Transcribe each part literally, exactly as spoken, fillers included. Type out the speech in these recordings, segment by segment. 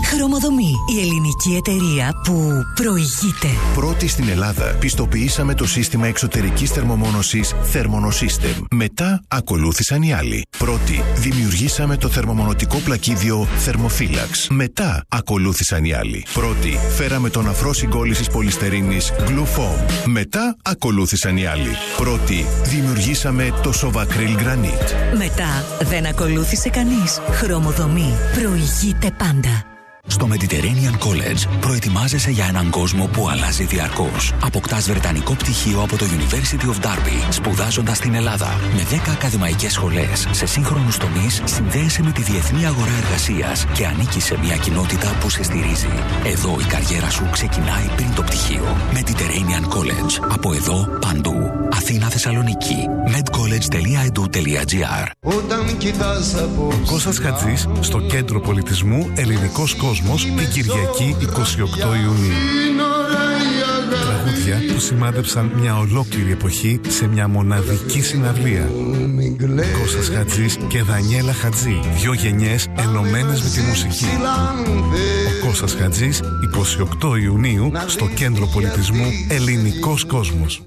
Χρωμοδομή. Η ελληνική εταιρεία που προηγείται. Πρώτη στην Ελλάδα πιστοποιήσαμε το σύστημα εξωτερικής θερμομόνωσης Thermonosystem. Μετά ακολούθησαν οι άλλοι. Πρώτη δημιουργήσαμε το θερμομονωτικό πλακίδιο Thermophilax. Μετά ακολούθησαν οι άλλοι. Πρώτη φέραμε τον αφρό συγκόλλησης πολυστερίνης Glufoam. Μετά ακολούθησαν οι άλλοι. Πρώτη δημιουργήσαμε το Sovacryl Granite. Μετά δεν ακολούθησε κανείς. Χρωμοδομή. Προηγείται πάντα. Στο Mediterranean College προετοιμάζεσαι για έναν κόσμο που αλλάζει διαρκώς. Αποκτάς βρετανικό πτυχίο από το University of Derby, σπουδάζοντας στην Ελλάδα. Με δέκα ακαδημαϊκές σχολές σε σύγχρονους τομείς, συνδέεσαι με τη διεθνή αγορά εργασίας και ανήκεις σε μια κοινότητα που σε στηρίζει. Εδώ η καριέρα σου ξεκινάει πριν το πτυχίο. Mediterranean College. Από εδώ, παντού. Αθήνα, Θεσσαλονίκη. medcollege τελεία e d u τελεία g r. Κώστας Χατζής στο Κέντρο Πολιτισμού Ελληνικός Κόσμος την Κυριακή εικοστή ογδόη Ιουνίου. Τραγούδια που σημάδεψαν μια ολόκληρη εποχή σε μια μοναδική συναυλία. Κώστας Χατζής και Δανιέλα Χατζή, δυο γενιές ενωμένες με τη μουσική. Ο Κώστας Χατζής, εικοστή ογδόη Ιουνίου στο Κέντρο Πολιτισμού Ελληνικός Κόσμος.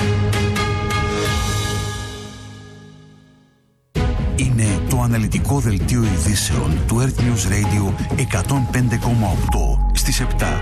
Είναι το αναλυτικό δελτίο ειδήσεων του Earth News Radio εκατόν πέντε κόμμα οκτώ στις επτά.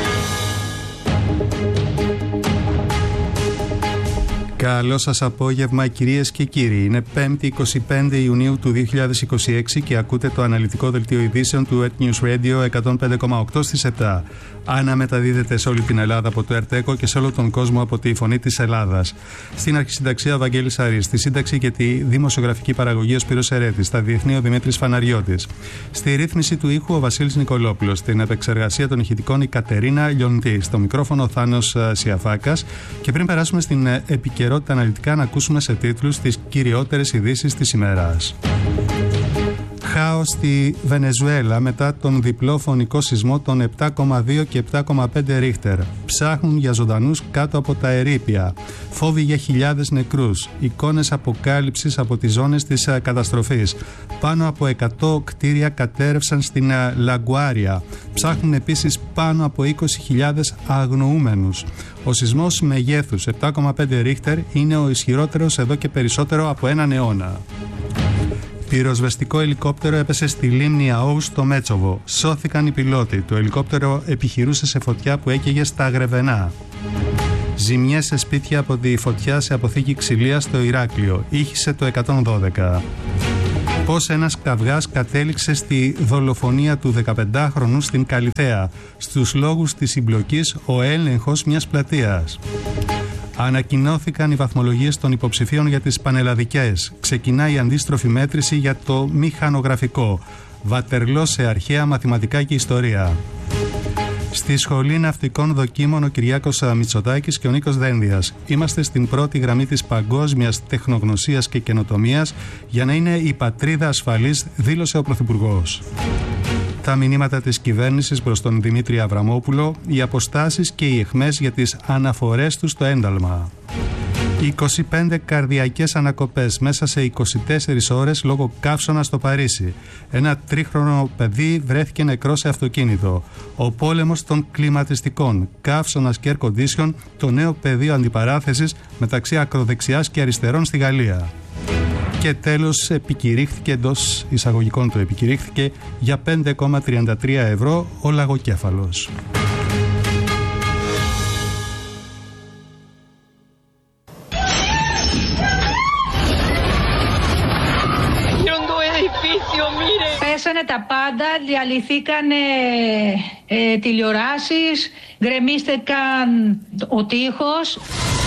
Καλό σας απόγευμα κυρίες και κύριοι. Είναι πέμπτη εικοστή πέμπτη Ιουνίου του δύο χιλιάδες είκοσι έξι και ακούτε το αναλυτικό δελτίο ειδήσεων του Earth News Radio εκατόν πέντε κόμμα οκτώ στις επτά. Αναμεταδίδεται σε όλη την Ελλάδα από το ΕΡΤΕΚΟ και σε όλο τον κόσμο από τη Φωνή της Ελλάδας. Στην αρχισυνταξία ο Βαγγέλης Αρής, στη σύνταξη και τη δημοσιογραφική παραγωγή ο Σπύρος Ερέτης, στα διεθνή ο Δημήτρης Φαναριώτης. Στη ρύθμιση του ήχου ο Βασίλης Νικολόπουλος, στην επεξεργασία των ηχητικών η Κατερίνα Λιοντή, στο μικρόφωνο ο Θάνος Σιαφάκας. Και πριν περάσουμε στην επικαιρότητα αναλυτικά, να ακούσουμε σε τίτλους τις κυριότερες ειδήσεις της ημέρας. Χάος στη Βενεζουέλα μετά τον διπλό φωνικό σεισμό των επτά κόμμα δύο και επτά κόμμα πέντε ρίχτερ. Ψάχνουν για ζωντανούς κάτω από τα ερείπια. Φόβοι για χιλιάδες νεκρούς. Εικόνες αποκάλυψης από τις ζώνες της καταστροφής. Πάνω από εκατό κτίρια κατέρευσαν στην Λαγκουάρια. Ψάχνουν επίσης πάνω από είκοσι χιλιάδες αγνοούμενους. Ο σεισμός μεγέθους επτά κόμμα πέντε ρίχτερ είναι ο ισχυρότερος εδώ και περισσότερο από έναν αιώνα. Πυροσβεστικό ελικόπτερο έπεσε στη λίμνη Αόου στο Μέτσοβο. Σώθηκαν οι πιλότοι. Το ελικόπτερο επιχειρούσε σε φωτιά που έκαιγε στα Γρεβενά. Ζημιές σε σπίτια από τη φωτιά σε αποθήκη ξυλίας στο Ηράκλειο. Ήχησε το εκατόν δώδεκα. Πώς ένας καυγάς κατέληξε στη δολοφονία του δεκαπεντάχρονου στην Καλιθέα. Στους λόγους της συμπλοκής ο έλεγχος μιας πλατείας. Ανακοινώθηκαν οι βαθμολογίες των υποψηφίων για τις πανελλαδικές. Ξεκινάει η αντίστροφη μέτρηση για το μηχανογραφικό. Βατερλό σε αρχαία μαθηματικά και ιστορία. Στη Σχολή Ναυτικών Δοκίμων ο Κυριάκος Μητσοτάκης και ο Νίκος Δένδιας. Είμαστε στην πρώτη γραμμή της παγκόσμιας τεχνογνωσίας και καινοτομίας για να είναι η πατρίδα ασφαλής, δήλωσε ο Πρωθυπουργός. Τα μηνύματα της κυβέρνησης προς τον Δημήτρη Αβραμόπουλο, οι αποστάσεις και οι αιχμές για τις αναφορές του στο ένταλμα. είκοσι πέντε καρδιακές ανακοπές μέσα σε είκοσι τέσσερις ώρες λόγω καύσωνα στο Παρίσι. Ένα τρίχρονο παιδί βρέθηκε νεκρό σε αυτοκίνητο. Ο πόλεμος των κλιματιστικών, καύσωνας και air condition, το νέο πεδίο αντιπαράθεσης μεταξύ ακροδεξιάς και αριστερών στη Γαλλία. Και τέλος επικηρύχθηκε, εντός εισαγωγικών του επικηρύχθηκε, για πέντε κόμμα τριάντα τρία ευρώ ο λαγοκέφαλος. Πέσανε τα πάντα, διαλυθήκαν ε, τηλεοράσεις, γκρεμίστηκαν ο τοίχος.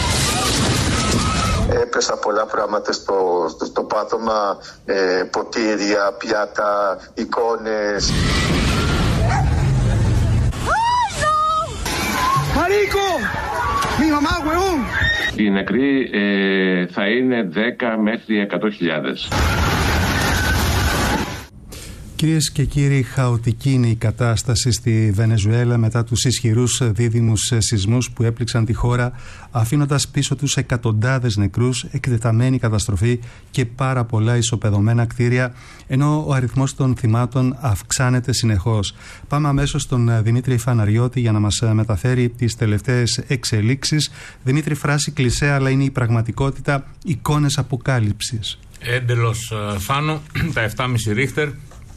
Έπεσα πολλά πράγματα στο, στο, στο πάτωμα, ε, ποτήρια, πιάτα, εικόνες. Marico! Mi mamá, huevón! Οι νεκροί ε, θα είναι δέκα μέχρι εκατό χιλιάδες. Κυρίες και κύριοι, χαοτική είναι η κατάσταση στη Βενεζουέλα μετά τους ισχυρούς δίδυμους σεισμούς που έπληξαν τη χώρα, αφήνοντας πίσω τους εκατοντάδες νεκρούς, εκτεταμένη καταστροφή και πάρα πολλά ισοπεδωμένα κτίρια, ενώ ο αριθμός των θυμάτων αυξάνεται συνεχώς. Πάμε αμέσως στον Δημήτρη Φαναριώτη για να μας μεταφέρει τις τελευταίες εξελίξεις. Δημήτρη, φράση κλισέ, αλλά είναι η πραγματικότητα, εικόνες αποκάλυψης. Έντελος, Θάνο, τα επτά κόμμα πέντε Ρίχτερ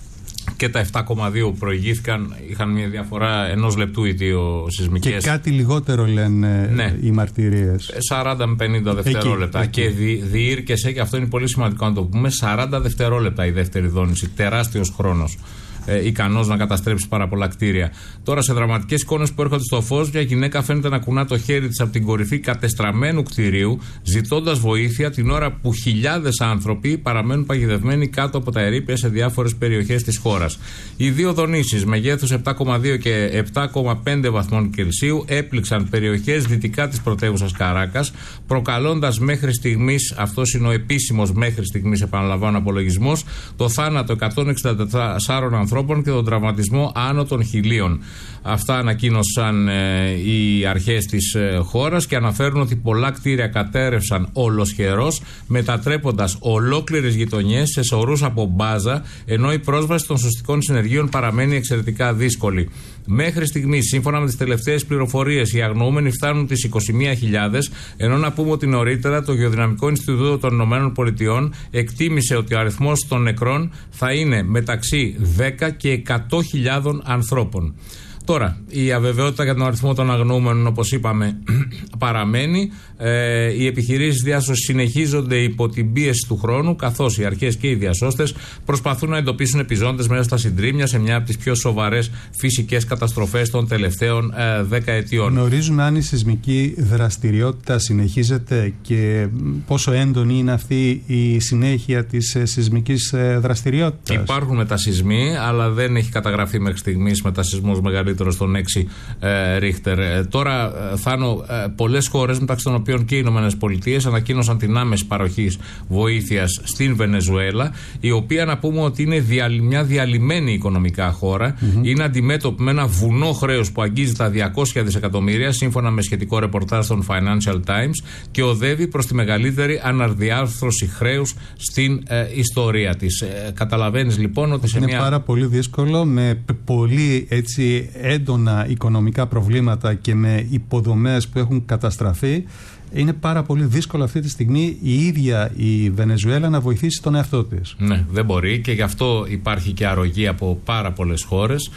και τα επτά κόμμα δύο που προηγήθηκαν είχαν μια διαφορά ενός λεπτού οι δύο σεισμικές. Και κάτι λιγότερο λένε, ναι, οι μαρτυρίες. σαράντα με πενήντα δευτερόλεπτα. Εκεί, εκεί. Και δι, διήρκεσε, και αυτό είναι πολύ σημαντικό να το πούμε, σαράντα δευτερόλεπτα η δεύτερη δόνηση. Τεράστιος χρόνος. Ε, ικανός να καταστρέψει πάρα πολλά κτίρια. Τώρα, σε δραματικές εικόνες που έρχονται στο φως, μια γυναίκα φαίνεται να κουνά το χέρι της από την κορυφή κατεστραμμένου κτηρίου, ζητώντας βοήθεια την ώρα που χιλιάδες άνθρωποι παραμένουν παγιδευμένοι κάτω από τα ερείπια σε διάφορες περιοχές της χώρας. Οι δύο δονήσεις μεγέθους επτά κόμμα δύο και επτά κόμμα πέντε βαθμών Κελσίου έπληξαν περιοχές δυτικά της πρωτεύουσας Καράκας, προκαλώντας μέχρι στιγμής, αυτός είναι ο επίσημος μέχρι στιγμής, επαναλαμβάνω, απολογισμός, το θάνατο εκατόν εξήντα τεσσάρων ανθρώπων και τον τραυματισμό άνω των χιλίων. Αυτά ανακοίνωσαν ε, οι αρχές της ε, χώρας και αναφέρουν ότι πολλά κτίρια κατέρευσαν ολοσχερός, μετατρέποντας ολόκληρες γειτονιές σε σωρούς από μπάζα, ενώ η πρόσβαση των σωστικών συνεργείων παραμένει εξαιρετικά δύσκολη. Μέχρι στιγμής, σύμφωνα με τις τελευταίες πληροφορίες, οι αγνοούμενοι φτάνουν τις είκοσι μία χιλιάδες, ενώ να πούμε ότι νωρίτερα το Γεωδυναμικό Ινστιτούτο των Ηνωμένων Πολιτειών εκτίμησε ότι ο αριθμός των νεκρών θα είναι μεταξύ δέκα και εκατό χιλιάδων ανθρώπων. Τώρα, η αβεβαιότητα για τον αριθμό των αγνοούμενων, όπως είπαμε, παραμένει. Ε, οι επιχειρήσεις διάσωσης συνεχίζονται υπό την πίεση του χρόνου, καθώς οι αρχές και οι διασώστες προσπαθούν να εντοπίσουν επιζώντες μέσα στα συντρίμμια σε μια από τις πιο σοβαρές φυσικές καταστροφές των τελευταίων ε, δέκα ετιών. Γνωρίζουμε αν η σεισμική δραστηριότητα συνεχίζεται και πόσο έντονη είναι αυτή η συνέχεια της ε, σεισμικής ε, δραστηριότητας. Υπάρχουν μετασεισμοί, αλλά δεν έχει καταγραφεί μέχρι στιγμής μετασεισμός μεγαλύτερος των έξι ε, Ρίχτερ. Ε, τώρα, ε, Θάνο, ε, πολλές χώρες, μεταξύ των οποίων και οι Ηνωμένες Πολιτείες, ανακοίνωσαν την άμεση παροχή βοήθειας στην Βενεζουέλα, η οποία, να πούμε ότι είναι διαλυ, μια διαλυμένη οικονομικά χώρα, mm-hmm. είναι αντιμέτωπη με ένα βουνό χρέους που αγγίζει τα διακόσια δισεκατομμύρια, σύμφωνα με σχετικό ρεπορτάζ των Financial Times, και οδεύει προς τη μεγαλύτερη αναδιάρθρωση χρέους στην ε, ιστορία της. Ε, καταλαβαίνεις λοιπόν ότι σε είναι μια... πάρα πολύ δύσκολο, με πολύ έτσι έντονα οικονομικά προβλήματα και με υποδομές που έχουν καταστραφεί. Είναι πάρα πολύ δύσκολο αυτή τη στιγμή η ίδια η Βενεζουέλα να βοηθήσει τον εαυτό της. Ναι, δεν μπορεί, και γι' αυτό υπάρχει και αρρωγή από πάρα πολλές χώρες.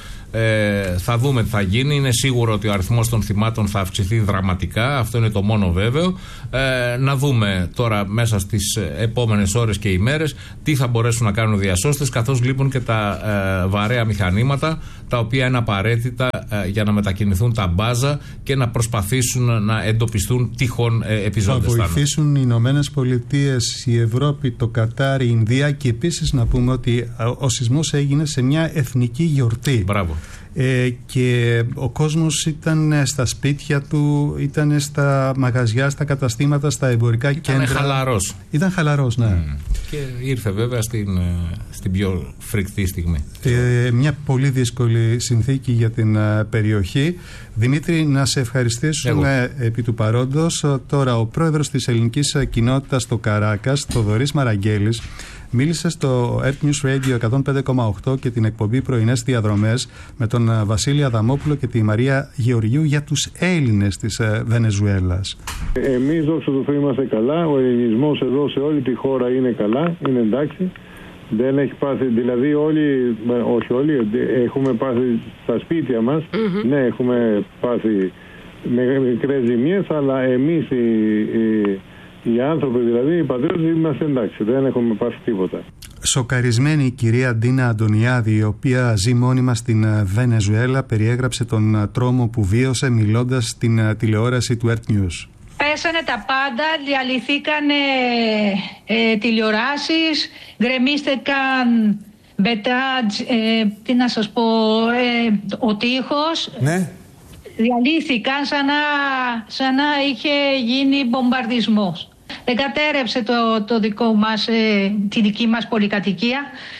Ε, θα δούμε τι θα γίνει. Είναι σίγουρο ότι ο αριθμός των θυμάτων θα αυξηθεί δραματικά. Αυτό είναι το μόνο βέβαιο. Ε, να δούμε τώρα μέσα στις επόμενες ώρες και ημέρες τι θα μπορέσουν να κάνουν οι διασώστες, καθώς λείπουν και τα ε, βαρέα μηχανήματα, τα οποία είναι απαραίτητα ε, για να μετακινηθούν τα μπάζα και να προσπαθήσουν να εντοπιστούν τυχόν ε, επιζώντες. Θα βοηθήσουν οι Ηνωμένες Πολιτείες, η Ευρώπη, το Κατάρ, η Ινδία, και επίσης να πούμε ότι ο σεισμός έγινε σε μια εθνική γιορτή. Μπράβο. Ε, και ο κόσμος ήταν στα σπίτια του, ήταν στα μαγαζιά, στα καταστήματα, στα εμπορικά ήταν κέντρα. Ήταν χαλαρός. Ήταν χαλαρός, ναι. Mm. Και ήρθε βέβαια στην, στην πιο φρικτή στιγμή. Ε, μια πολύ δύσκολη συνθήκη για την uh, περιοχή. Δημήτρη, να σε ευχαριστήσουμε Εγώ. επί του παρόντος. Τώρα, ο πρόεδρος της ελληνικής κοινότητας στο Καράκας, Θοδωρής Μαραγγέλης, μίλησε στο Earth News Radio εκατόν πέντε κόμμα οκτώ και την εκπομπή Πρωινές Διαδρομές με τον Βασίλη Αδαμόπουλο και τη Μαρία Γεωργιού για τους Έλληνες της Βενεζουέλας. Εμείς, δόξα τω Θεώ, είμαστε καλά. Ο ελληνισμός εδώ σε όλη τη χώρα είναι καλά, είναι εντάξει. Δεν έχει πάθει, δηλαδή όλοι, όχι όλοι, έχουμε πάθει στα σπίτια μας. Mm-hmm. Ναι, έχουμε πάθει μικρές ζημιές, αλλά εμείς οι, οι Οι άνθρωποι, δηλαδή, οι πατριώτες, είμαστε εντάξει, δεν έχουμε πάθει τίποτα. Σοκαρισμένη η κυρία Ντίνα Αντωνιάδη, η οποία ζει μόνιμα στην Βενεζουέλα, περιέγραψε τον τρόμο που βίωσε μιλώντας στην τηλεόραση του Earth News. Πέσανε τα πάντα, διαλυθήκαν ε, τηλεοράσεις, γκρεμίστηκαν μπετάτζ, ε, τι να σας πω, ε, ο τείχος. Ναι. Διαλύθηκαν σαν να, σαν να είχε γίνει μπομπαρδισμός. Δεν κατέρευσε το, το δικό μας, ε, τη δική μας πολυκατοικία.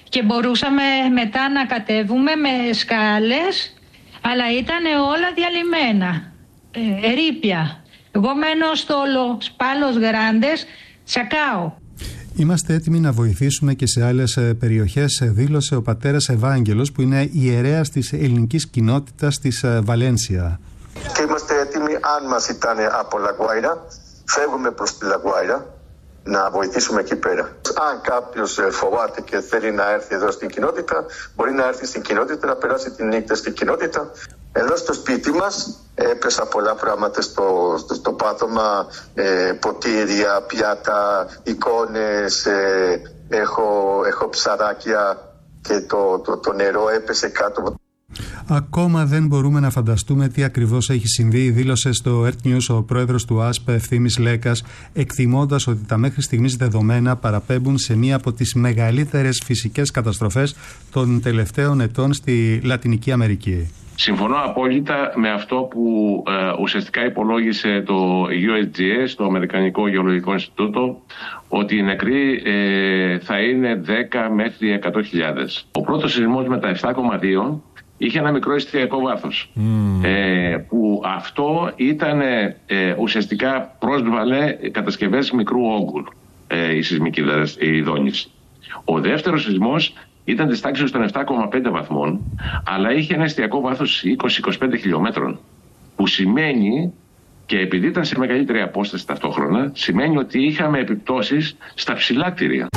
και μπορούσαμε μετά να κατέβουμε με σκάλες, αλλά ήταν όλα διαλυμένα, ε, ερείπια. Εγώ μένω στο Los Palos Grandes, Τσακάο. Είμαστε έτοιμοι να βοηθήσουμε και σε άλλες περιοχές, δήλωσε ο πατέρας Ευάγγελος, που είναι ιερέας της ελληνικής κοινότητας της Βαλένσια. Και είμαστε έτοιμοι, αν μας ζητάνε από Λαγουάιρα, φεύγουμε προς τη Λαγουάιρα να βοηθήσουμε εκεί πέρα. Αν κάποιος φοβάται και θέλει να έρθει εδώ στην κοινότητα, μπορεί να έρθει στην κοινότητα, να περάσει τη νύχτα στην κοινότητα. Εδώ στο σπίτι μας έπεσα πολλά πράγματα στο, στο, στο πάτωμα, ε, ποτήρια, πιάτα, εικόνες, ε, έχω, έχω ψαράκια και το, το, το νερό έπεσε κάτω. Ακόμα δεν μπορούμε να φανταστούμε τι ακριβώς έχει συμβεί, δήλωσε στο Earth News ο πρόεδρος του ΑΣΠ Ευθύμης Λέκας, εκτιμώντας ότι τα μέχρι στιγμής δεδομένα παραπέμπουν σε μία από τις μεγαλύτερες φυσικές καταστροφές των τελευταίων ετών στη Λατινική Αμερική. Συμφωνώ απόλυτα με αυτό που ε, ουσιαστικά υπολόγισε το γιου ες τζι ες, το Αμερικανικό Γεωλογικό Ινστιτούτο, ότι οι νεκροί ε, θα είναι δέκα μέχρι εκατό χιλιάδες. Ο πρώτος σεισμός με τα επτά κόμμα δύο είχε ένα μικρό εστιακό βάθος, mm. ε, που αυτό ήταν ε, ουσιαστικά πρόσβαλε κατασκευές μικρού όγκου, ε, η σεισμική η δόνηση. Ο δεύτερος σεισμός ήταν της τάξης των επτά κόμμα πέντε βαθμών, αλλά είχε ένα εστιακό βάθος είκοσι με είκοσι πέντε χιλιόμετρων, που σημαίνει, και επειδή ήταν σε μεγαλύτερη απόσταση ταυτόχρονα, σημαίνει ότι είχαμε επιπτώσεις στα ψηλά κτίρια.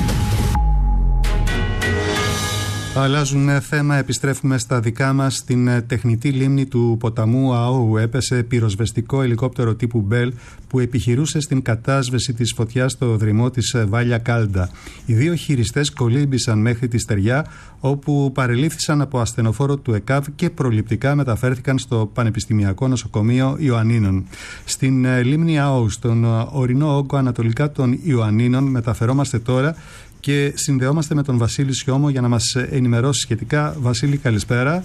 Αλλάζουν θέμα, επιστρέφουμε στα δικά μας. Στην τεχνητή λίμνη του ποταμού Αόου έπεσε πυροσβεστικό ελικόπτερο τύπου Μπέλ που επιχειρούσε στην κατάσβεση της φωτιάς στο δρυμό της Βάλια Κάλντα. Οι δύο χειριστές κολύμπησαν μέχρι τη στεριά, όπου παρελήφθησαν από ασθενοφόρο του ΕΚΑΒ και προληπτικά μεταφέρθηκαν στο Πανεπιστημιακό Νοσοκομείο Ιωαννίνων. Στην λίμνη Αόου, στον ορεινό όγκο ανατολικά των Ιωαννίνων, μεταφερόμαστε τώρα και συνδεόμαστε με τον Βασίλη Σιώμο για να μας ενημερώσει σχετικά. Βασίλη, καλησπέρα.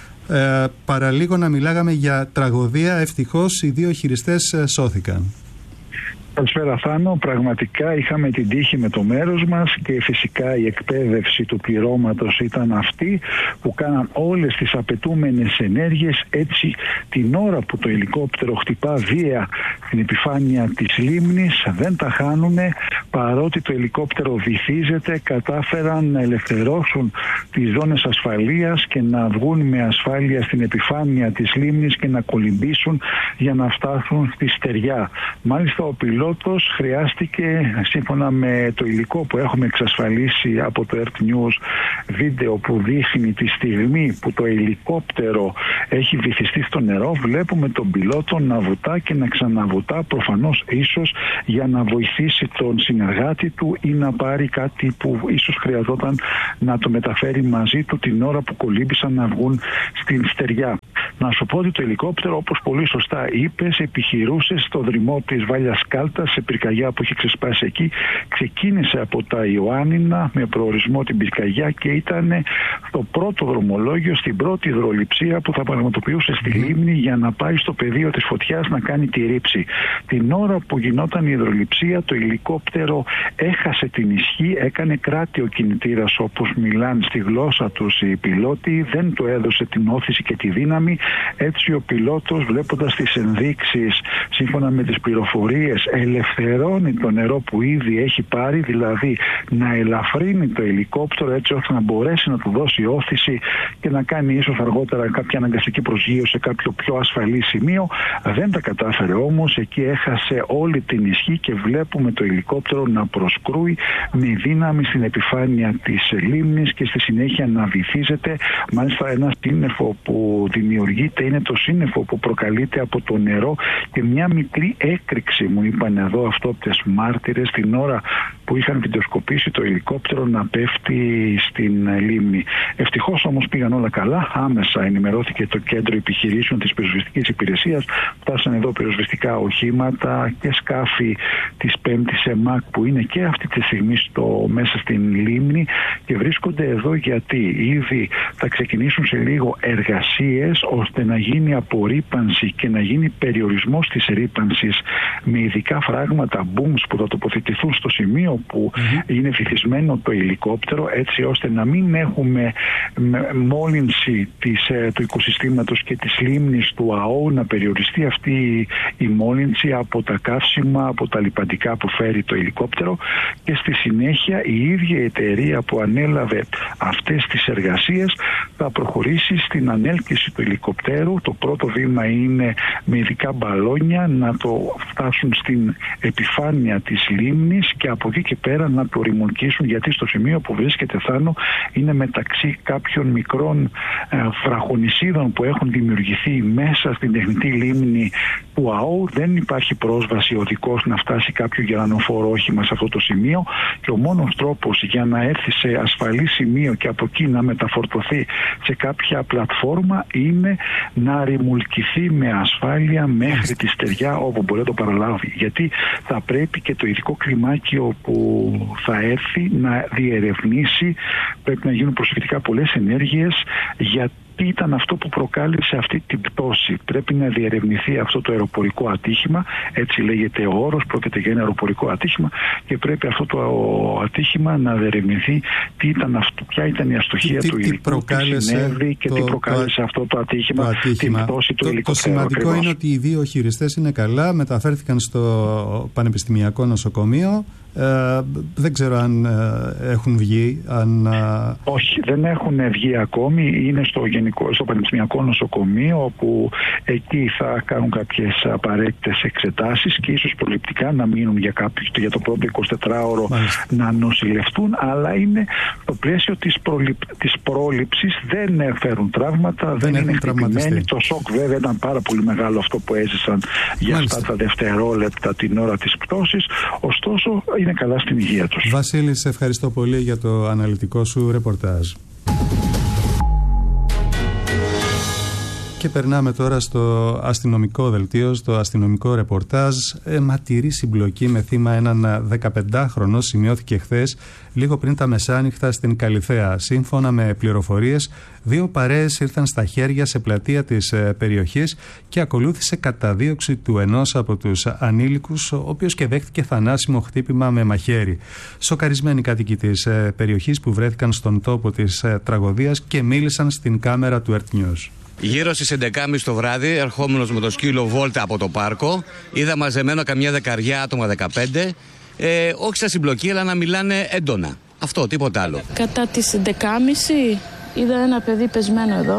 Ε, παραλίγο να μιλάγαμε για τραγωδία, ευτυχώς οι δύο χειριστές σώθηκαν. Καλησπέρα Θάνο, πραγματικά είχαμε την τύχη με το μέρος μας και φυσικά η εκπαίδευση του πληρώματος ήταν αυτή που κάναν όλες τις απαιτούμενες ενέργειες, έτσι την ώρα που το ελικόπτερο χτυπά βία στην επιφάνεια της λίμνης δεν τα χάνουνε, παρότι το ελικόπτερο βυθίζεται, κατάφεραν να ελευθερώσουν τις ζώνες ασφαλείας και να βγουν με ασφάλεια στην επιφάνεια της λίμνης και να κολυμπήσουν για να φτάσουν στη στεριά. Μάλιστα ο πιλότος χρειάστηκε, σύμφωνα με το υλικό που έχουμε εξασφαλίσει από το Earth News, βίντεο που δείχνει τη στιγμή που το ελικόπτερο έχει βυθιστεί στο νερό, βλέπουμε τον πιλότο να βουτά και να ξαναβουτά, προφανώς ίσως για να βοηθήσει τον συνεργάτη του ή να πάρει κάτι που ίσως χρειαζόταν να το μεταφέρει μαζί του την ώρα που κολύμπησαν να βγουν στην στεριά. Να σου πω ότι το ελικόπτερο, όπως πολύ σωστά είπες, επιχειρούσε στο δρυμό της Βάλιας Κάλτας, σε πυρκαγιά που είχε ξεσπάσει εκεί. Ξεκίνησε από τα Ιωάννινα με προορισμό την πυρκαγιά και ήταν στο πρώτο δρομολόγιο, στην πρώτη υδρολειψία που θα πραγματοποιούσε στη λίμνη για να πάει στο πεδίο της φωτιάς να κάνει τη ρήψη. Την ώρα που γινόταν η υδρολειψία, το ελικόπτερο έχασε την ισχύ, έκανε κράτη ο κινητήρας, όπως μιλάνε στη γλώσσα τους οι πιλότοι, δεν του έδωσε την όθηση και τη δύναμη. Έτσι ο πιλότος, βλέποντας τις ενδείξεις σύμφωνα με τις πληροφορίες, ελευθερώνει το νερό που ήδη έχει πάρει, δηλαδή να ελαφρύνει το ελικόπτερο έτσι ώστε να μπορέσει να του δώσει όθηση και να κάνει ίσως αργότερα κάποια αναγκαστική προσγείωση σε κάποιο πιο ασφαλή σημείο. Δεν τα κατάφερε όμως, εκεί έχασε όλη την ισχύ και βλέπουμε το ελικόπτερο να προσκρούει με δύναμη στην επιφάνεια της λίμνης και στη συνέχεια να βυθίζεται. Μάλιστα ένα σύννεφο που δημιουργείται είναι το σύννεφο που προκαλείται από το νερό και μια μικρή έκρηξη, μου είπαν εδώ αυτόπτες μάρτυρες, την ώρα που είχαν βιντεοσκοπήσει το ελικόπτερο να πέφτει στην λίμνη. Ευτυχώς όμως πήγαν όλα καλά, άμεσα ενημερώθηκε το κέντρο επιχειρήσεων της πυροσβεστικής υπηρεσίας, φτάσαν εδώ πυροσβεστικά οχήματα και σκάφη της πέμπτης ΕΜΑΚ που είναι και αυτή τη στιγμή στο, μέσα στην λίμνη και βρίσκονται εδώ γιατί ήδη θα ξεκινήσουν σε λίγο εργασίες ώστε να γίνει απορρίπανση και να γίνει περιορισμός της ρύπανσης με ειδικά φράγματα booms που θα τοποθετηθούν στο σημείο που mm-hmm. είναι βυθισμένο το ελικόπτερο, έτσι ώστε να μην έχουμε μόλυνση της, του οικοσυστήματος και της λίμνης του ΑΟ, να περιοριστεί αυτή η μόλυνση από τα καύσιμα, από τα λιπαντικά που φέρει το ελικόπτερο, και στη συνέχεια η ίδια η εταιρεία που ανέλαβε αυτές τις εργασίες θα προχωρήσει στην ανέλκυση του ελικοπτέρου. Το πρώτο βήμα είναι με ειδικά μπαλόνια να το φτάσουν στην επιφάνεια της λίμνης και από εκεί και πέρα να το ρημονκίσουν, γιατί στο σημείο που βρίσκεται Θάνο είναι μεταξύ κάποιων μικρών ε, βραχονισίδων που έχουν δημιουργηθεί μέσα στην τεχνητή λίμνη του ΑΟ. Δεν υπάρχει πρόσβαση οδικός να φτάσει κάποιο γερανοφόρο όχημα σε αυτό το σημείο, και ο μόνος τρόπος για να έρθει σε ασφαλή σημείο και από εκεί να μεταφορτωθεί σε κάποια πλατφόρμα είναι να ρημουλκηθεί με ασφάλεια μέχρι τη στεριά όπου μπορεί να το παραλάβει, γιατί θα πρέπει και το ειδικό κλιμάκιο που θα έρθει να διερευνήσει, πρέπει να γίνουν προσεκτικά πολλές ενέργειες για τι ήταν αυτό που προκάλεσε αυτή την πτώση. Πρέπει να διερευνηθεί αυτό το αεροπορικό ατύχημα, έτσι λέγεται ο όρος, πρόκειται για ένα αεροπορικό ατύχημα, και πρέπει αυτό το ατύχημα να διερευνηθεί τι ήταν αυτό, ποια ήταν η αστοχία τι, του υλικού, τι συνέβη και το, τι προκάλεσε το, αυτό το ατύχημα, το ατύχημα. Την πτώση του υλικού. Το, το σημαντικό ακριβώς είναι ότι οι δύο χειριστές είναι καλά, μεταφέρθηκαν στο Πανεπιστημιακό Νοσοκομείο. Ε, δεν ξέρω αν ε, έχουν βγει. Αν, ε... Όχι, δεν έχουν βγει ακόμη. Είναι στο, γενικό, στο Πανεπιστημιακό Νοσοκομείο, όπου εκεί θα κάνουν κάποιες απαραίτητες εξετάσεις και ίσως προληπτικά να μείνουν για, κάποιο, για το πρώτο εικοσιτετράωρο να νοσηλευτούν, αλλά είναι στο πλαίσιο της, προληπ, της πρόληψης. Δεν φέρουν τραύματα, δεν, δεν είναι χτυπημένοι. Το σοκ βέβαια ήταν πάρα πολύ μεγάλο αυτό που έζησαν για Μάλιστα. αυτά τα δευτερόλεπτα την ώρα της πτώσης. Ωστόσο είναι καλά στην υγεία τους. Βασίλη, σε ευχαριστώ πολύ για το αναλυτικό σου ρεπορτάζ. Και περνάμε τώρα στο αστυνομικό δελτίο, στο αστυνομικό ρεπορτάζ. Αιματηρή συμπλοκή με θύμα έναν δεκαπεντάχρονο σημειώθηκε χθες, λίγο πριν τα μεσάνυχτα στην Καλιθέα. Σύμφωνα με πληροφορίες, δύο παρέες ήρθαν στα χέρια σε πλατεία της περιοχής και ακολούθησε καταδίωξη του ενός από τους ανήλικους, ο οποίος και δέχτηκε θανάσιμο χτύπημα με μαχαίρι. Σοκαρισμένοι κάτοικοι της περιοχής που βρέθηκαν στον τόπο της τραγωδίας και μίλησαν στην κάμερα του Earth News. Γύρω στις έντεκα και μισή το βράδυ, ερχόμενος με το σκύλο βόλτα από το πάρκο, είδα μαζεμένο καμιά δεκαριά άτομα, δεκαπέντε, ε, όχι σαν συμπλοκή, αλλά να μιλάνε έντονα. Αυτό, τίποτα άλλο. Κατά τις έντεκα και μισή είδα ένα παιδί πεσμένο εδώ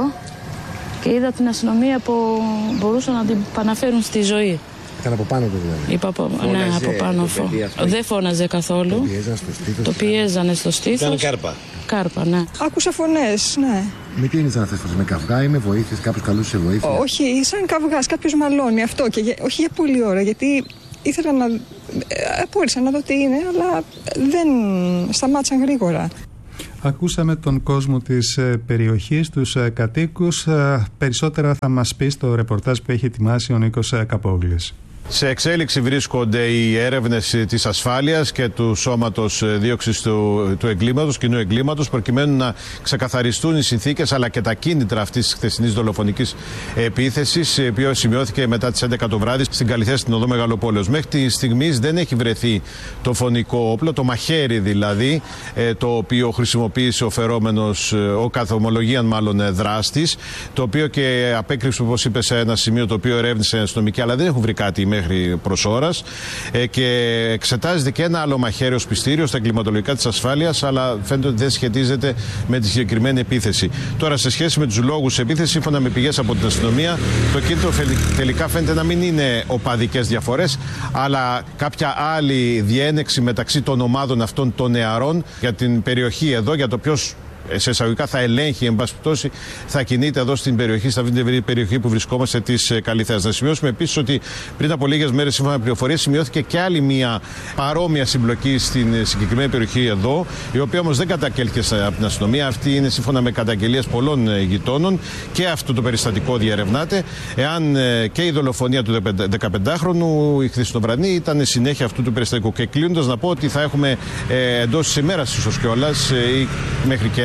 και είδα την αστυνομία που μπορούσαν να την παναφέρουν στη ζωή. Ήταν από πάνω του δηλαδή. Είπα από, ναι, από πάνω. Φω... Δεν φώναζε καθόλου. Το πιέζανε στο στήθος. Το πιέζανε στο στήθος. Ήταν κάρπα. Κάρπα, ναι. Άκουσα φωνές, ναι. Με τι είναι σαν αυτές φωνές, με καυγά ή με βοήθειες, κάποιος καλούσε βοήθεια? Όχι, σαν καυγάς, κάποιος μαλώνει αυτό. Και για... όχι για πολλή ώρα, γιατί ήθελα να. Απόρρισα να δω τι είναι, αλλά δεν σταμάτησαν γρήγορα. Ακούσαμε τον κόσμο της περιοχής, τους κατοίκους. Περισσότερα θα μας πει στο ρεπορτάζ που έχει ετοιμάσει ο Νίκος Καπόγλης. Σε εξέλιξη βρίσκονται οι έρευνες της ασφάλειας και του σώματος δίωξης του, του εγκλήματος, κοινού εγκλήματος, προκειμένου να ξεκαθαριστούν οι συνθήκες αλλά και τα κίνητρα αυτής της χθεσινής δολοφονικής επίθεσης, η οποία σημειώθηκε μετά τις έντεκα το βράδυ στην Καλιθέα, στην οδό Μεγαλοπόλεως. Μέχρι τη στιγμή δεν έχει βρεθεί το φωνικό όπλο, το μαχαίρι δηλαδή, το οποίο χρησιμοποίησε ο φερόμενος, ο καθομολογίαν μάλλον δράστης, το οποίο και απέκρυψε, όπως είπε, σε ένα σημείο το οποίο ερεύνησε αστυνομική, αλλά δεν έχουν βρει κάτι μέχρι προς ώρας, ε, και εξετάζεται και ένα άλλο μαχαίρι ως πιστήριο στα εγκληματολογικά της ασφάλειας, αλλά φαίνεται ότι δεν σχετίζεται με τη συγκεκριμένη επίθεση. Τώρα, σε σχέση με τους λόγους επίθεσης, σύμφωνα με πηγές από την αστυνομία, το κίνητρο τελικά φαίνεται να μην είναι οπαδικές διαφορές, αλλά κάποια άλλη διένεξη μεταξύ των ομάδων αυτών των νεαρών για την περιοχή εδώ, για το ποιος σε εισαγωγικά θα ελέγχει, εν πάση πτώση, θα κινείται εδώ στην περιοχή, στα αυτή περιοχή που βρισκόμαστε της Καλιθέας. Να σημειώσουμε επίσης ότι πριν από λίγες μέρες, σύμφωνα με πληροφορίες, σημειώθηκε και άλλη μια παρόμοια συμπλοκή στην συγκεκριμένη περιοχή εδώ, η οποία όμως δεν καταγγέλθηκε από την αστυνομία. Αυτή είναι σύμφωνα με καταγγελίες πολλών γειτόνων και αυτό το περιστατικό διερευνάται. Εάν και η δολοφονία του δεκαπεντάχρονου η χθεσινοβραδινή ήταν συνέχεια αυτού του περιστατικού. Και κλείνοντας, να πω ότι θα έχουμε ε, εντός της ημέρας ίσως κιόλας ή μέχρι και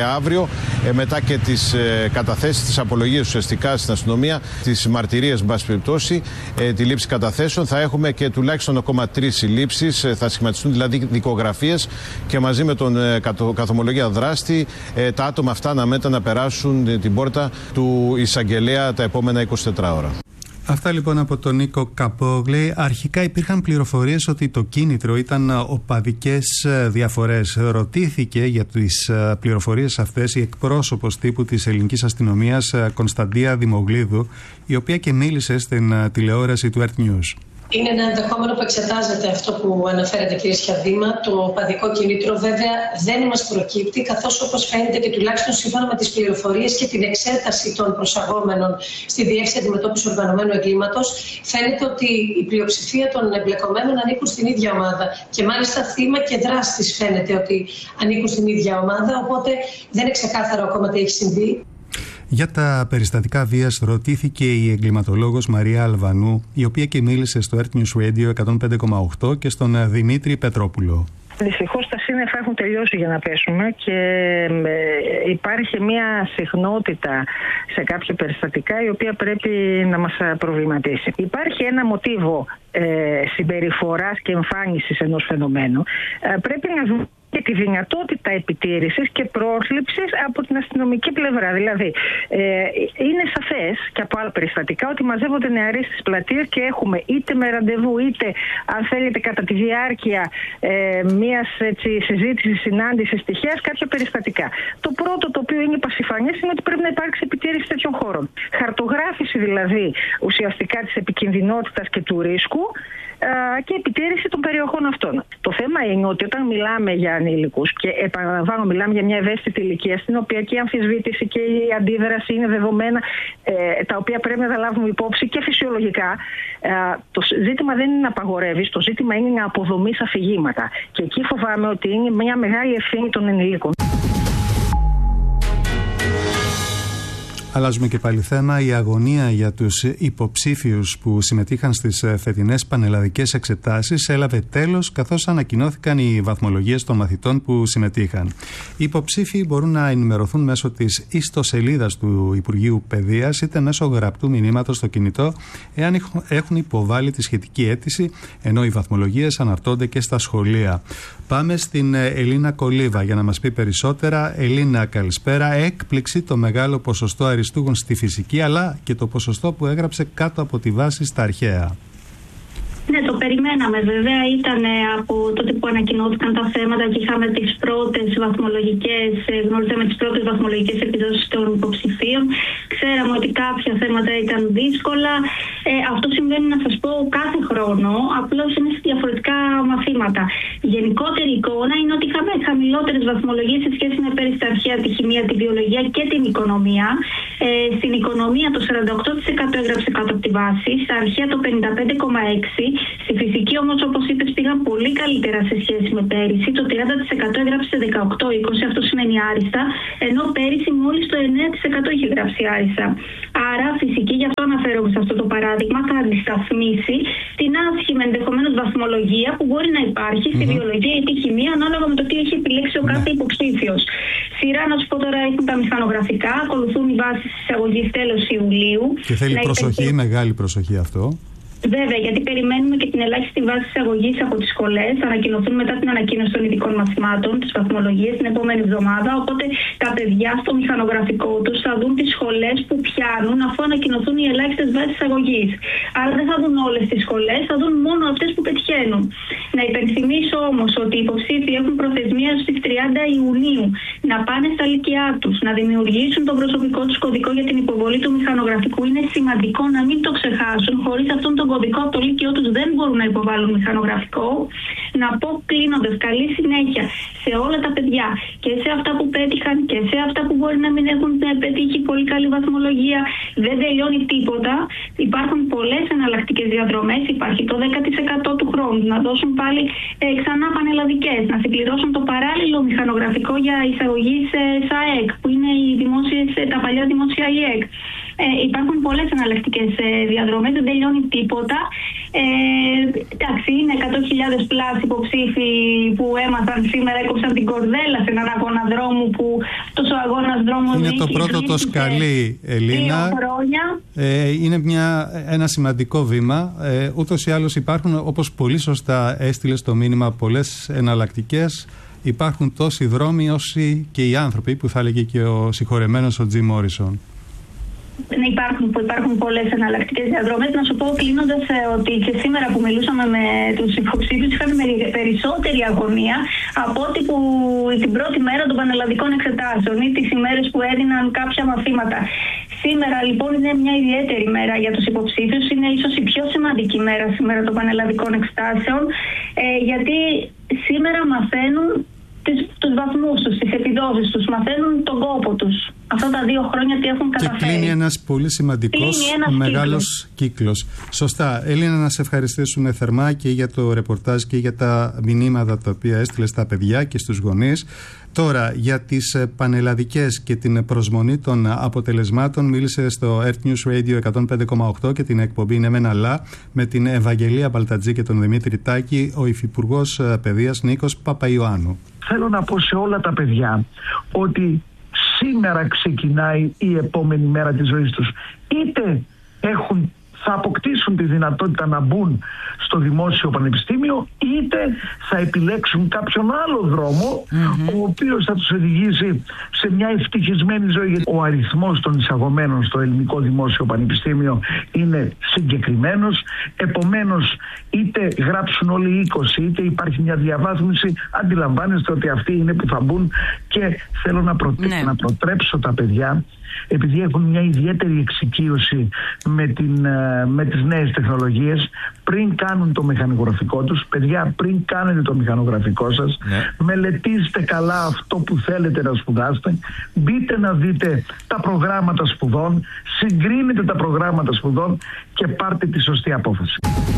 αύριο, ε, μετά και τις ε, καταθέσεις, τις απολογίες ουσιαστικά στην αστυνομία, τις μαρτυρίες, εν πάση περιπτώσει, ε, τη λήψη καταθέσεων, θα έχουμε και τουλάχιστον ακόμα τρεις συλλήψεις, ε, θα σχηματιστούν δηλαδή δικογραφίες και μαζί με τον ε, καθομολογία δράστη ε, τα άτομα αυτά να μετά να περάσουν ε, την πόρτα του εισαγγελέα τα επόμενα εικοσιτέσσερις ώρα. Αυτά λοιπόν από τον Νίκο Καπόγλη. Αρχικά υπήρχαν πληροφορίες ότι το κίνητρο ήταν οπαδικές διαφορές. Ρωτήθηκε για τις πληροφορίες αυτές η εκπρόσωπος τύπου της ελληνικής αστυνομίας Κωνσταντία Δημογλίδου, η οποία και μίλησε στην τηλεόραση του Earth News. Είναι ένα ενδεχόμενο που εξετάζεται αυτό που αναφέρεται, κύριε Σιαδήμα. Το οπαδικό κινήτρο βέβαια δεν μας προκύπτει, καθώς όπως φαίνεται και τουλάχιστον σύμφωνα με τις πληροφορίες και την εξέταση των προσαγόμενων στη Διεύθυνση Αντιμετώπισης Οργανωμένου Εγκλήματος, φαίνεται ότι η πλειοψηφία των εμπλεκομένων ανήκουν στην ίδια ομάδα. Και μάλιστα θύμα και δράστης φαίνεται ότι ανήκουν στην ίδια ομάδα, οπότε δεν είναι ξεκάθαρο ακόμα τι έχει συμβεί. Για τα περιστατικά βίας ρωτήθηκε η εγκληματολόγος Μαρία Αλβανού, η οποία και μίλησε στο Earth News Radio εκατόν πέντε κόμμα οκτώ και στον Δημήτρη Πετρόπουλο. Δυστυχώς τα σύννεφα έχουν τελειώσει για να πέσουμε και υπάρχει μια συχνότητα σε κάποια περιστατικά η οποία πρέπει να μας προβληματίσει. Υπάρχει ένα μοτίβο ε, συμπεριφοράς και εμφάνισης ενός φαινομένου. Ε, πρέπει να δούμε και τη δυνατότητα επιτήρησης και πρόσληψης από την αστυνομική πλευρά. Δηλαδή, ε, είναι σαφές και από άλλα περιστατικά ότι μαζεύονται νεαροί στις πλατείες και έχουμε είτε με ραντεβού είτε, αν θέλετε, κατά τη διάρκεια ε, μιας συζήτησης, συνάντησης τυχαίας, κάποια περιστατικά. Το πρώτο, το οποίο είναι πασιφανές, είναι ότι πρέπει να υπάρξει επιτήρηση τέτοιων χώρων. Χαρτογράφηση δηλαδή ουσιαστικά της επικινδυνότητας και του ρίσκου και επιτήρηση των περιοχών αυτών. Το θέμα είναι ότι όταν μιλάμε για ανήλικους, και επαναλαμβάνω, μιλάμε για μια ευαίσθητη ηλικία, στην οποία και η αμφισβήτηση και η αντίδραση είναι δεδομένα, ε, τα οποία πρέπει να τα λάβουμε υπόψη και φυσιολογικά. Ε, το ζήτημα δεν είναι να απαγορεύεις, το ζήτημα είναι να αποδομείς αφηγήματα. Και εκεί φοβάμαι ότι είναι μια μεγάλη ευθύνη των ενηλίκων. Αλλάζουμε και πάλι θέμα. Η αγωνία για τους υποψήφιους που συμμετείχαν στις φετινές πανελλαδικές εξετάσεις έλαβε τέλος, καθώς ανακοινώθηκαν οι βαθμολογίες των μαθητών που συμμετείχαν. Οι υποψήφιοι μπορούν να ενημερωθούν μέσω της ιστοσελίδας του Υπουργείου Παιδείας είτε μέσω γραπτού μηνύματος στο κινητό, εάν έχουν υποβάλει τη σχετική αίτηση, ενώ οι βαθμολογίες αναρτώνται και στα σχολεία. Πάμε στην Ελίνα Κολίβα για να μας πει περισσότερα. Ελίνα, καλησπέρα. Έκπληξη το μεγάλο ποσοστό αριστούγων στη φυσική, αλλά και το ποσοστό που έγραψε κάτω από τη βάση στα αρχαία. Ναι, το περιμέναμε βέβαια. Ήταν από τότε που ανακοινώθηκαν τα θέματα και είχαμε τις πρώτες βαθμολογικές, γνωρίζαμε τις πρώτες βαθμολογικές επιδόσεις των υποψηφίων. Ξέραμε ότι κάποια θέματα ήταν δύσκολα. Ε, αυτό συμβαίνει, να σας πω, κάθε χρόνο, απλώς είναι σε διαφορετικά μαθήματα. Η γενικότερη εικόνα είναι ότι είχαμε χαμηλότερες βαθμολογίες σε σχέση με πέρυσι τα αρχαία, τη χημεία, τη βιολογία και την οικονομία. Ε, στην οικονομία το σαράντα οκτώ τοις εκατό έγραψε κάτω από τη βάση, στα αρχαία το πενήντα πέντε κόμμα έξι τοις εκατό. Στη φυσική όμως, όπως είπες, πήγαν πολύ καλύτερα σε σχέση με πέρυσι. Το τριάντα τοις εκατό έγραψε δεκαοκτώ είκοσι, αυτό σημαίνει άριστα, ενώ πέρυσι μόλις το εννέα τοις εκατό είχε γράψει άριστα. Άρα, φυσική, γι' αυτό αναφέρομαι σε αυτό το παράδειγμα, θα αντισταθμίσει την άσχημη ενδεχομένως βαθμολογία που μπορεί να υπάρχει στη mm-hmm. βιολογία ή τη χημεία, ανάλογα με το τι έχει επιλέξει ο κάθε υποψήφιος. Σειρά, να σου πω τώρα, έχουν τα μηχανογραφικά, ακολουθούν οι βάσεις της εισαγωγής τέλος Ιουλίου. Και θέλει προσοχή, υπερκε... μεγάλη προσοχή αυτό. Βέβαια, γιατί περιμένουμε και την ελάχιστη βάση εισαγωγής από τις σχολές. Θα ανακοινωθούν μετά την ανακοίνωση των ειδικών μαθημάτων, τις βαθμολογίες, την επόμενη εβδομάδα. Οπότε τα παιδιά στο μηχανογραφικό τους θα δουν τις σχολές που πιάνουν αφού ανακοινωθούν οι ελάχιστες βάσεις εισαγωγής. Άρα δεν θα δουν όλες τις σχολές, θα δουν μόνο αυτές που πετυχαίνουν. Να υπενθυμίσω όμως ότι οι υποψήφοι έχουν προθεσμία στις τριάντα Ιουνίου να πάνε στα λύκειά τους, να δημιουργήσουν τον προσωπικό τους κωδικό για την υποβολή του μηχανογραφικού. Είναι σημαντικό να μην το ξεχάσουν. Χωρίς αυτόν τον κωδικό από το λύκειό τους δεν μπορούν να υποβάλουν μηχανογραφικό. Να πω κλείνοντας, καλή συνέχεια σε όλα τα παιδιά, και σε αυτά που πέτυχαν και σε αυτά που μπορεί να μην έχουν πετύχει πολύ καλή βαθμολογία. Δεν τελειώνει τίποτα. Υπάρχουν πολλές εναλλακτικές διαδρομές. Υπάρχει το δέκα τοις εκατό του χρόνου να δώσουν πάλι ε, ξανά πανελλαδικές, να συμπληρώσουν το παράλληλο μηχανογραφικό για εισαγωγή σε ΣΑΕΚ, που είναι οι δημόσιες, τα παλιά δημόσια ΙΕΚ. Ε, υπάρχουν πολλές εναλλακτικές ε, διαδρομές, δεν τελειώνει τίποτα. Ε, εντάξει, είναι εκατό χιλιάδες πλάς υποψήφοι που έμαθαν σήμερα, έκοψαν την κορδέλα σε έναν αγώνα δρόμου που τόσο αγώνας δρόμου είναι το πρώτο το σκαλί, Ελίνα. Ε, είναι μια, ένα σημαντικό βήμα. Ε, ούτως ή άλλως υπάρχουν, όπως πολύ σωστά έστειλε στο μήνυμα, πολλές εναλλακτικές. Υπάρχουν τόσοι δρόμοι όσοι και οι άνθρωποι, που θα έλεγε και ο συγχωρεμένος ο Τζιμ Μόρισον. Ναι, υπάρχουν, υπάρχουν πολλές εναλλακτικές διαδρομές. Να σου πω κλείνοντας ότι και σήμερα που μιλούσαμε με τους υποψήφιους είχαμε περισσότερη αγωνία από ό,τι που την πρώτη μέρα των πανελλαδικών εξετάσεων ή τις ημέρες που έδιναν κάποια μαθήματα. Σήμερα λοιπόν είναι μια ιδιαίτερη μέρα για τους υποψήφιους. Είναι ίσως η πιο σημαντική μέρα σήμερα των πανελλαδικών εξετάσεων, ε, γιατί σήμερα μαθαίνουν τους βαθμούς τους, τις επιδόσεις τους, μαθαίνουν τον κόπο τους. Αυτά τα δύο χρόνια τι έχουν καταφέρει. Και κλείνει ένας πολύ σημαντικός ένας μεγάλος κύκλος. κύκλος. Σωστά. Ελίνα, να σε ευχαριστήσουμε θερμά και για το ρεπορτάζ και για τα μηνύματα τα οποία έστειλε στα παιδιά και στους γονείς. Τώρα, για τις πανελλαδικές και την προσμονή των αποτελεσμάτων, μίλησε στο Earth News Radio εκατόν πέντε κόμμα οκτώ και την εκπομπή «Είναι μεν αλλά» με την Ευαγγελία Μπαλτατζή και τον Δημήτρη Τάκη, ο Υφυπουργός Παιδείας Νίκος Παπαϊωάννου. Θέλω να πω σε όλα τα παιδιά ότι σήμερα ξεκινάει η επόμενη μέρα της ζωής τους. Είτε έχουν, θα αποκτήσουν τη δυνατότητα να μπουν στο δημόσιο πανεπιστήμιο, είτε θα επιλέξουν κάποιον άλλο δρόμο, mm-hmm. ο οποίος θα τους οδηγήσει σε μια ευτυχισμένη ζωή. Ο αριθμός των εισαγωμένων στο ελληνικό δημόσιο πανεπιστήμιο είναι συγκεκριμένος, επομένως είτε γράψουν όλοι οι είκοσι, είτε υπάρχει μια διαβάθμιση, αντιλαμβάνεστε ότι αυτοί είναι που θα μπουν. Και θέλω να, προτε... ναι. να προτρέψω τα παιδιά, επειδή έχουν μια ιδιαίτερη εξοικείωση με, την, με τις νέες τεχνολογίες, πριν κάνουν το μηχανογραφικό τους, παιδιά, πριν κάνετε το μηχανογραφικό σας, ναι. μελετήστε καλά αυτό που θέλετε να σπουδάσετε, μπείτε να δείτε τα προγράμματα σπουδών, συγκρίνετε τα προγράμματα σπουδών και πάρτε τη σωστή απόφαση.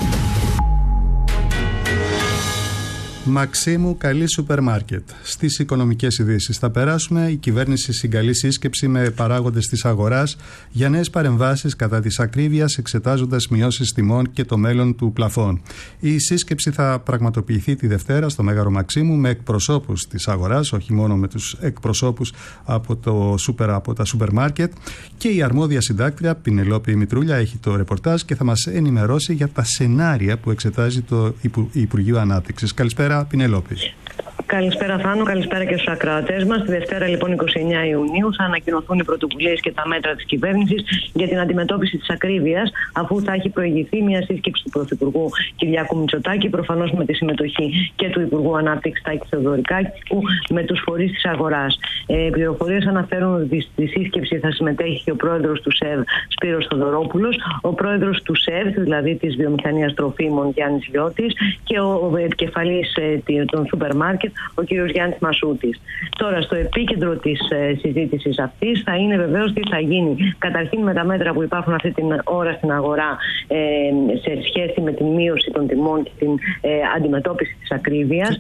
Μαξίμου, καλή σούπερ μάρκετ. Στις οικονομικές ειδήσεις θα περάσουμε. Η κυβέρνηση συγκαλεί σύσκεψη με παράγοντες της αγοράς για νέες παρεμβάσεις κατά της ακρίβειας, εξετάζοντας μειώσεις τιμών και το μέλλον του πλαφών. Η σύσκεψη θα πραγματοποιηθεί τη Δευτέρα στο Μέγαρο Μαξίμου με εκπροσώπους της αγοράς, όχι μόνο με τους εκπροσώπους από, το σούπερ, από τα σούπερ μάρκετ. Και η αρμόδια συντάκτρια Πινελόπη Μητρούλια έχει το ρεπορτάζ και θα μας ενημερώσει για τα σενάρια που εξετάζει το Υπουργείο Ανάπτυξης. Καλησπέρα, Πινελόπη. Καλησπέρα Θάνο, καλησπέρα και στους ακροατές μας. Τη Δευτέρα λοιπόν εικοστή ενάτη Ιουνίου θα ανακοινωθούν οι πρωτοβουλίες και τα μέτρα της κυβέρνησης για την αντιμετώπιση της ακρίβειας, αφού θα έχει προηγηθεί μια σύσκεψη του Πρωθυπουργού Κυριάκου Μητσοτάκη, προφανώς με τη συμμετοχή και του Υπουργού Ανάπτυξης Τάκη Θεοδωρικάκου, με τους φορείς της αγοράς. Ε, πληροφορίες αναφέρουν ότι στη σύσκεψη θα συμμετέχει και ο πρόεδρος του ΣΕΒ Σπύρος Θοδωρόπουλος, ο πρόεδρος του ΣΕΒ, δηλαδή της Βιομηχανίας Τροφίμων Γιάννης Λιώτης, και ο επικεφαλής ε, των σούπερ μάρκετ, ο κύριος Γιάννης Μασούτης. Τώρα, στο επίκεντρο της ε, συζήτησης αυτής θα είναι βεβαίως τι θα γίνει καταρχήν με τα μέτρα που υπάρχουν αυτή την ώρα στην αγορά ε, σε σχέση με την μείωση των τιμών και την ε, αντιμετώπιση της ακρίβειας.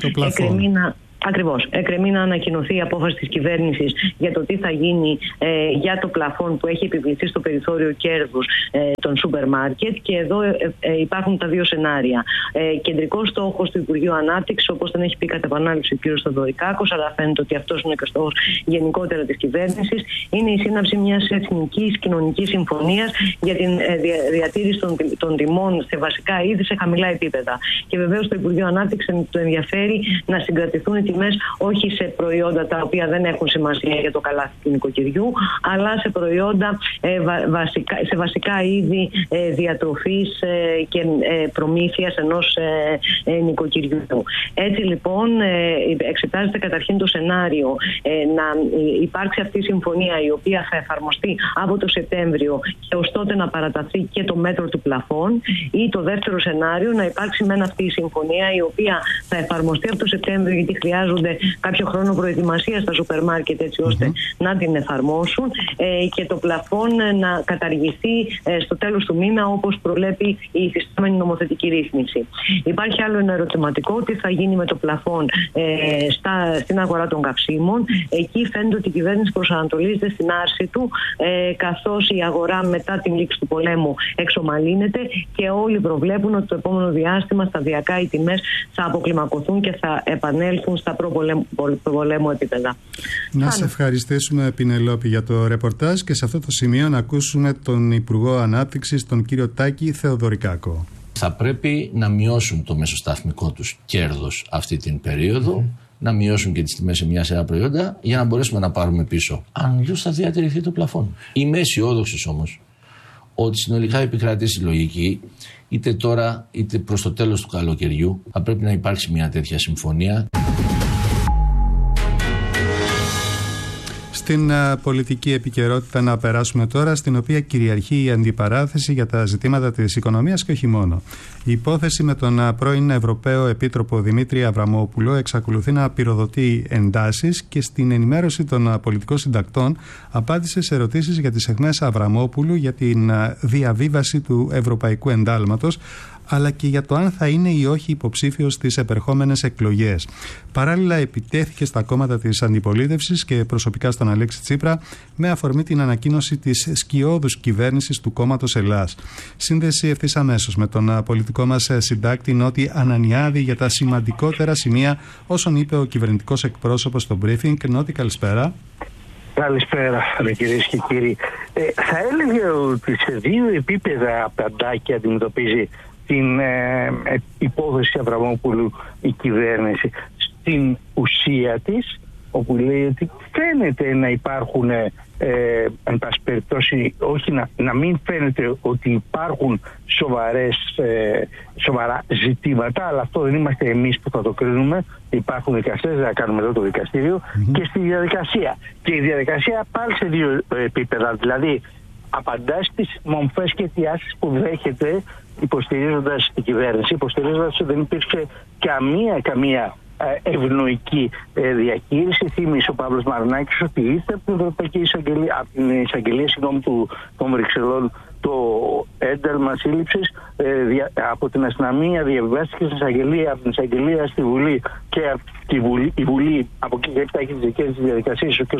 Ακριβώς. Εκκρεμεί να ανακοινωθεί η απόφαση της κυβέρνησης για το τι θα γίνει ε, για το πλαφόν που έχει επιβληθεί στο περιθώριο κέρδους ε, των σούπερ μάρκετ, και εδώ ε, ε, υπάρχουν τα δύο σενάρια. Ε, κεντρικός στόχος του Υπουργείου Ανάπτυξης, όπως τον έχει πει κατά επανάληψη ο κ. Στοδωρικάκος, αλλά φαίνεται ότι αυτός είναι και ο στόχος γενικότερα της κυβέρνησης, είναι η σύναψη μιας εθνικής κοινωνικής συμφωνίας για την ε, δια, διατήρηση των, των τιμών σε βασικά είδη σε χαμηλά επίπεδα. Και βεβαίως το Υπουργείο Ανάπτυξης το ενδιαφέρει να συγκρατηθούν οι τιμές όχι σε προϊόντα τα οποία δεν έχουν σημασία για το καλάθι του νοικοκυριού, αλλά σε προϊόντα, ε, βα, βασικά, σε βασικά είδη ε, διατροφής ε, και ε, προμήθειας ενός ε, ε, νοικοκυριού. Έτσι λοιπόν ε, εξετάζεται καταρχήν το σενάριο ε, να υπάρξει αυτή η συμφωνία, η οποία θα εφαρμοστεί από το Σεπτέμβριο και ως τότε να παραταθεί και το μέτρο του πλαφών, ή το δεύτερο σενάριο να υπάρξει μεν αυτή η συμφωνία, η οποία θα εφαρμοστεί από το Σεπτέμβριο, γιατί χρειάζεται χρειάζονται κάποιο χρόνο προετοιμασία στα σούπερ μάρκετ έτσι ώστε mm-hmm. να την εφαρμόσουν ε, και το πλαφόν να καταργηθεί ε, στο τέλος του μήνα όπως προβλέπει η υφιστάμενη νομοθετική ρύθμιση. Υπάρχει άλλο ένα ερωτηματικό, τι θα γίνει με το πλαφόν ε, στα, στην αγορά των καυσίμων. Εκεί φαίνεται ότι η κυβέρνηση προσανατολίζεται στην άρση του, ε, καθώς η αγορά μετά την λήξη του πολέμου εξομαλύνεται και όλοι προβλέπουν ότι το επόμενο διάστημα σταδιακά οι τιμές θα αποκλιμακωθούν και θα επανέλθουν στα προπολέμου επίπεδα. Να σε ευχαριστήσουμε, Πινελόπη, για το ρεπορτάζ και σε αυτό το σημείο να ακούσουμε τον Υπουργό Ανάπτυξης, τον κύριο Τάκη Θεοδωρικάκο. Θα πρέπει να μειώσουν το μεσοσταθμικό τους κέρδος αυτή την περίοδο, mm. να μειώσουν και τις τιμές σε μια σειρά προϊόντα για να μπορέσουμε να πάρουμε πίσω. Αν αλλιώς θα διατηρηθεί το πλαφόν. Είμαι αισιόδοξος όμως ότι συνολικά επικρατήσει η λογική, είτε τώρα είτε προς το τέλος του καλοκαιριού, θα πρέπει να υπάρξει μια τέτοια συμφωνία. Στην uh, πολιτική επικαιρότητα να περάσουμε τώρα, στην οποία κυριαρχεί η αντιπαράθεση για τα ζητήματα της οικονομίας και όχι μόνο. Η υπόθεση με τον uh, πρώην Ευρωπαίο Επίτροπο Δημήτρη Αβραμόπουλο εξακολουθεί να πυροδοτεί εντάσεις και στην ενημέρωση των uh, πολιτικών συντακτών απάντησε σε ερωτήσεις για τις αιχμές Αβραμόπουλου για την uh, διαβίβαση του Ευρωπαϊκού Εντάλματος, αλλά και για το αν θα είναι ή όχι υποψήφιος στις επερχόμενες εκλογές. Παράλληλα, επιτέθηκε στα κόμματα της αντιπολίτευσης και προσωπικά στον Αλέξη Τσίπρα με αφορμή την ανακοίνωση της σκιώδους κυβέρνησης του κόμματος Ελλάς. Σύνδεση ευθύς αμέσως με τον πολιτικό μας συντάκτη Νότι Ανανιάδη για τα σημαντικότερα σημεία όσων είπε ο κυβερνητικός εκπρόσωπος στο briefing. Νότι, καλησπέρα. Καλησπέρα, κυρίες και κύριοι. Ε, θα έλεγε ότι σε δύο επίπεδα απαντάκια αντιμετωπίζει την ε, υπόθεση Αβραμόπουλου η κυβέρνηση. Στην ουσία της, όπου λέει ότι φαίνεται να υπάρχουν ε, εν πάση περιπτώσει, όχι να, να μην φαίνεται ότι υπάρχουν σοβαρές, ε, σοβαρά ζητήματα, αλλά αυτό δεν είμαστε εμείς που θα το κρίνουμε. Υπάρχουν δικαστές, δεν θα κάνουμε εδώ το δικαστήριο, mm-hmm. και στη διαδικασία. Και η διαδικασία πάλι σε δύο επίπεδα, δηλαδή απαντά στις μομφές και αιτιάσεις που δέχεται υποστηρίζοντας την κυβέρνηση, υποστηρίζοντας ότι δεν υπήρξε καμία, καμία ευνοϊκή διαχείριση. Θύμισε ο Παύλος Μαρινάκης ότι ήρθε από την Ευρωπαϊκή Εισαγγελία, από την Εισαγγελία συγγνώμη, του, των Βρυξελών, το ένταλμα σύλληψης, ε, από την αστυνομία διαβιβάστηκε στην εισαγγελία, από την εισαγγελία στη Βουλή και από τη Βουλή, η Βουλή από εκεί και έχει τις δικές της διαδικασίες. Ο κ.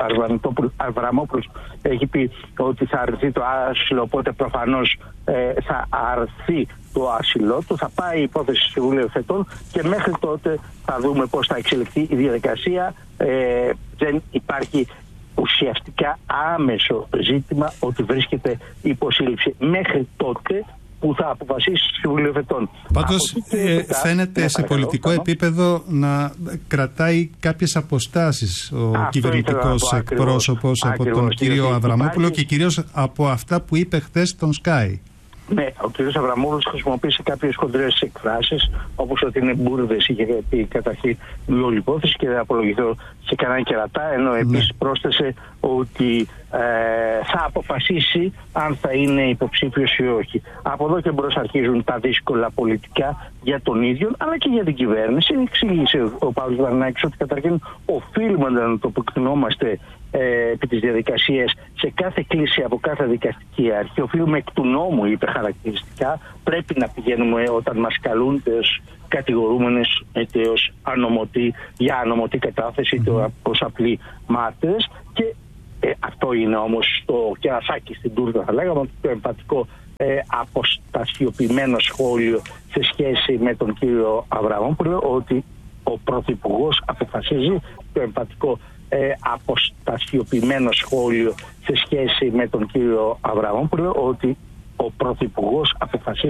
Αβραμόπουλος έχει πει ότι θα αρθεί το άσυλο, οπότε προφανώς ε, θα αρθεί το άσυλο του, θα πάει η υπόθεση στη Βουλή φετών και μέχρι τότε θα δούμε πώς θα εξελιχθεί η διαδικασία. Ε, δεν υπάρχει ουσιαστικά άμεσο ζήτημα ότι βρίσκεται υποσύλληψη μέχρι τότε που θα αποφασίσει στη Βουλή φετών. Πάντως ε, φαίνεται ναι, σε πολιτικό πάνω. επίπεδο να κρατάει κάποιες αποστάσεις ο Αυτό κυβερνητικός εκπρόσωπος από ακριβώς, τον κύριο Αβραμόπουλο υπάρχει... και κυρίως από αυτά που είπε χθες στον Sky. Ναι, ο κ. Αβραμόπουλος χρησιμοποίησε κάποιες χοντρές εκφράσεις, όπως ότι είναι μπουρδες, είχε πει καταρχήν η όλη υπόθεση και δεν απολογηθώ σε κανένα κερατά, ενώ ναι. επίσης πρόσθεσε ότι ε, θα αποφασίσει αν θα είναι υποψήφιος ή όχι. Από εδώ και μπρος αρχίζουν τα δύσκολα πολιτικά για τον ίδιο, αλλά και για την κυβέρνηση. Εξήγησε ο Παύλος Μαρινάκης ότι καταρχήν οφείλουμε να το αποκτηνόμαστε ε, επί της διαδικασίας σε κάθε κλίση από κάθε δικαστική αρχή. Οφείλουμε εκ του νόμου, είπε χαρακτηριστικά. Πρέπει να πηγαίνουμε όταν μας καλούν ως κατηγορούμενες είτε ως ανομωτή για ανομωτή κατάθεση, είτε ως απλοί μάρτυρες. Και ε, αυτό είναι όμως το κερασάκι στην τούρτα, θα λέγαμε, το εμφατικό ε, αποστασιοποιημένο σχόλιο σε σχέση με τον κύριο Αβραμόπουλο, ότι ο Πρωθυπουργός αποφασίζει, το εμφατικό ε, αποστασιοποιημένο σχόλιο σε σχέση με τον κύριο Αβραμόπουλο, ότι ο Πρωθυπουργός αποφασίζει